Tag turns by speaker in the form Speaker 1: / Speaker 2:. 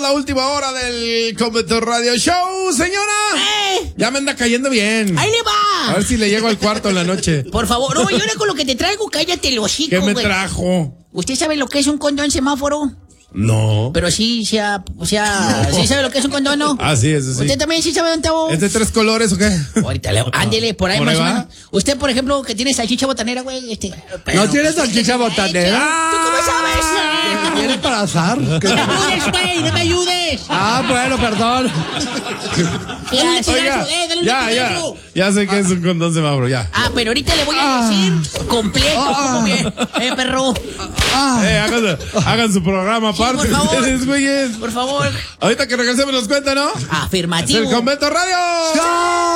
Speaker 1: la última hora del Convento Radio Show, señora. Ya me anda cayendo bien.
Speaker 2: ¡Ahí le va!
Speaker 1: A ver si le llego al cuarto en la noche.
Speaker 2: Por favor, no, y ahora con lo que te traigo, cállate el hocico,
Speaker 1: ¿Qué me
Speaker 2: güey.
Speaker 1: trajo?
Speaker 2: ¿Usted sabe lo que es un condón semáforo?
Speaker 1: No.
Speaker 2: Pero sí, ¿sí sabe lo que es un condón, no?
Speaker 1: Ah, sí, eso sí.
Speaker 2: ¿Usted también sí sabe dónde está?
Speaker 1: ¿Es de 3 colores o qué?
Speaker 2: Ahorita, ándele, por ahí
Speaker 1: ¿Por
Speaker 2: más
Speaker 1: ahí
Speaker 2: o
Speaker 1: va?
Speaker 2: menos. Usted, por ejemplo, que tiene salchicha botanera, güey,
Speaker 3: ¿No tienes salchicha botanera?
Speaker 2: ¿Tú cómo sabes?
Speaker 3: ¿Tienes para azar?
Speaker 2: ¡No me ayudes, güey! ¡No me ayudes!
Speaker 3: Ah, bueno, perdón.
Speaker 2: Dale un chingadazo,
Speaker 1: Oiga,
Speaker 2: dale un
Speaker 1: ya
Speaker 2: chingadazo.
Speaker 1: sé que es un condón semáforo, ya.
Speaker 2: Ah, pero ahorita le voy a decir completo, como bien. Perro.
Speaker 1: Hagan su programa aparte,
Speaker 2: por favor.
Speaker 1: ustedes, güeyes.
Speaker 2: Por favor.
Speaker 1: Ahorita que regresemos nos cuentan, ¿no?
Speaker 2: Afirmativo.
Speaker 1: Es el Convento Radio.